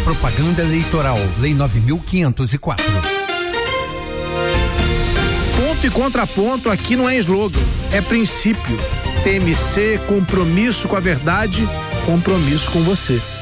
Propaganda eleitoral, Lei 9.504. Ponto e contraponto aqui não é slogan, é princípio. TMC, compromisso com a verdade, compromisso com você.